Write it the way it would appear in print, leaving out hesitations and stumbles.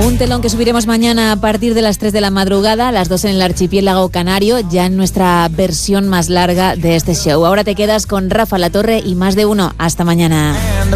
Un telón que subiremos mañana a partir de las 3 de la madrugada, a las 2 en el archipiélago canario, ya en nuestra versión más larga de este show. Ahora te quedas con Rafa La Torre y Más de Uno. Hasta mañana.